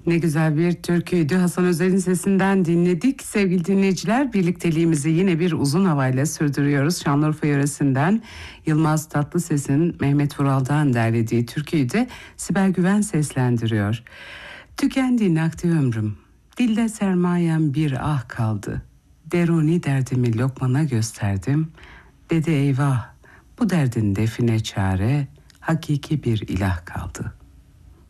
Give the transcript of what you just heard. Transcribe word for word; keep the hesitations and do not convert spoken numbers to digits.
Ne güzel bir türküydü. Hasan Özer'in sesinden dinledik. Sevgili dinleyiciler, birlikteliğimizi yine bir uzun havayla sürdürüyoruz. Şanlıurfa yöresinden Yılmaz Tatlıses'in Mehmet Vural'dan derlediği türküyü de Sibel Güven seslendiriyor. Tükendi nakdi ömrüm, dilde sermayem bir ah kaldı. Deruni derdimi lokmana gösterdim. Dedi eyvah, bu derdin define çare, hakiki bir ilah kaldı.